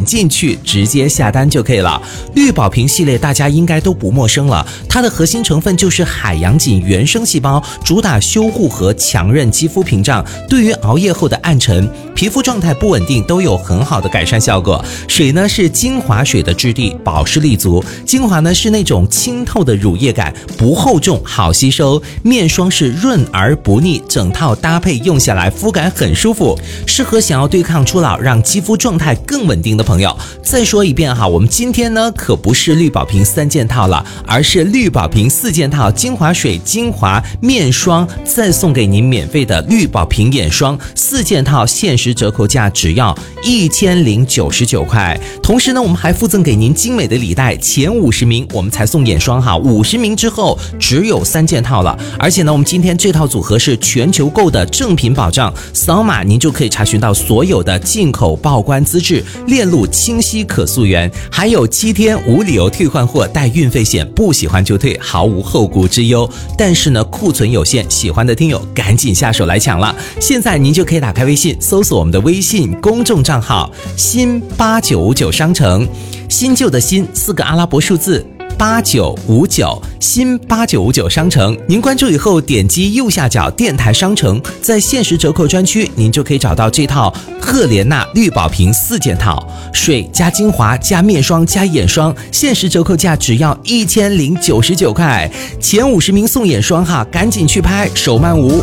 点进去直接下单就可以了。绿宝瓶系列大家应该都不陌生了，它的核心成分就是海洋锦原生细胞，主打修护和强韧肌肤屏障，对于熬夜后的暗沉、皮肤状态不稳定都有很好的改善效果。水呢是精华水的质地，保湿力足；精华呢是那种清透的乳液感，不厚重，好吸收。面霜是润而不腻，整套搭配用下来肤感很舒服，适合想要对抗初老，让肌肤状态更稳定的朋友。再说一遍哈，我们今天呢可不是绿宝瓶3件套了，而是绿宝瓶4件套，精华水、精华、面霜，再送给您免费的绿宝瓶眼霜4件套，限时折扣价只要1099块。同时呢，我们还附赠给您精美的礼袋，前50名我们才送眼霜哈，50名之后只有3件套了。而且呢，我们今天这套组合是全球购的正品保障，扫码您就可以查询到所有的进口报关资质，链路清晰可溯源，还有7天无理由退换货，带运费险，不喜欢就退，毫无后顾之忧。但是呢，库存有限，喜欢的听友赶紧下手来抢了。现在您就可以打开微信，搜索我们的微信公众账号新8959商城，新旧的新4个阿拉伯数字8959，新8959商城。您关注以后，点击右下角电台商城，在限时折扣专区，您就可以找到这套赫莲娜绿宝瓶4件套，水加精华加面霜加眼霜，限时折扣价只要1099块，前50名送眼霜哈，赶紧去拍，手慢无。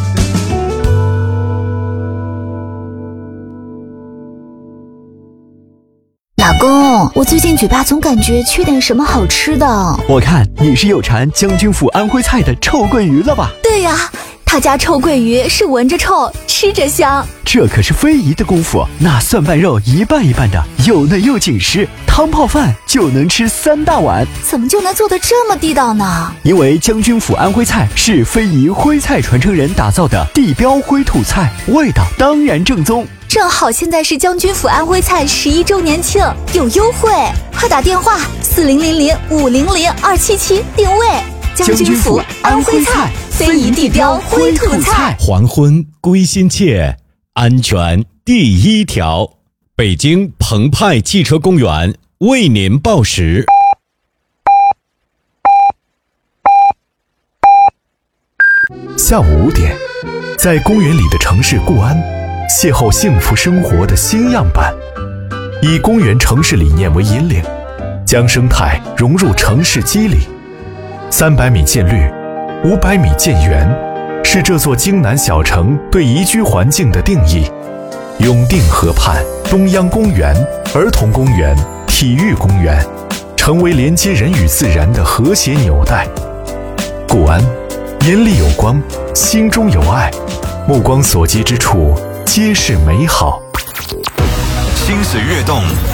老公，我最近嘴巴总感觉缺点什么好吃的。 我看你是有馋将军府安徽菜的臭鳜鱼了吧？ 对呀，他家臭鳜鱼是闻着臭，吃着香。 这可是非遗的功夫，那蒜瓣肉一半一半的，又嫩又紧实，汤泡饭就能吃3大碗。 怎么就能做得这么地道呢？ 因为将军府安徽菜是非遗徽菜传承人打造的地标徽土菜，味道当然正宗。 正好现在是将军府安徽菜11周年庆，有优惠，快打电话4000500277定位。将军府安徽菜，非遗地标徽土菜。 黄昏归心切，安全第一条。北京澎湃汽车公园为您报时。 下午5点，在公园里的城市固安，邂逅幸福生活的新样板，以公园城市理念为引领，将生态融入城市肌理。300米建绿，500米建园，是这座京南小城对宜居环境的定义。永定河畔中央公园、儿童公园、体育公园，成为连接人与自然的和谐纽带。固安，眼里有光，心中有爱，目光所及之处皆是美好。 心随跃动，